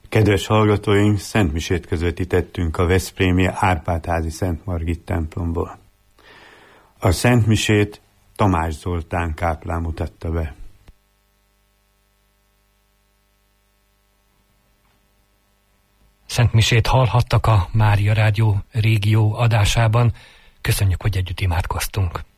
Kedves hallgatóink, szentmisét közvetítettünk a veszprémi Árpád-házi Szent Margit templomból. A szentmisét Tamás Zoltán káplán mutatta be. Szentmisét hallhattak a Mária Rádió régió adásában. Köszönjük, hogy együtt imádkoztunk.